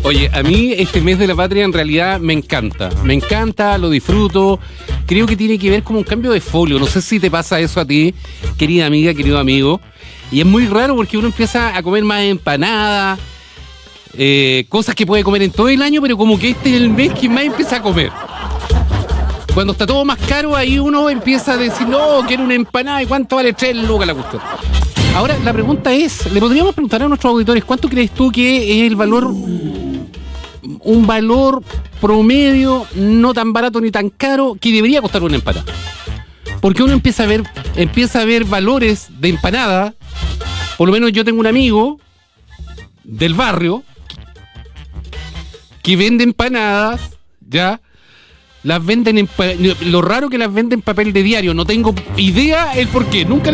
Oye, a mí este mes de la patria en realidad me encanta, lo disfruto. Creo que tiene que ver como un cambio de folio. No sé si te pasa eso a ti, querida amiga, querido amigo. Y es muy raro porque uno empieza a comer más empanadas, cosas que puede comer en todo el año, pero como que este es el mes que más empieza a comer. Cuando está todo más caro, ahí uno empieza a decir, no, quiero una empanada, ¿y cuánto vale 3 lucas la cuestión? Ahora, la pregunta es, le podríamos preguntar a nuestros auditores, ¿cuánto crees tú que es el valor, un valor promedio, no tan barato ni tan caro, que debería costar una empanada? Porque uno empieza a ver valores de empanada. Por lo menos yo tengo un amigo del barrio que vende empanadas, ¿ya? Las venden lo raro que las venden en papel de diario, no tengo idea el por qué, nunca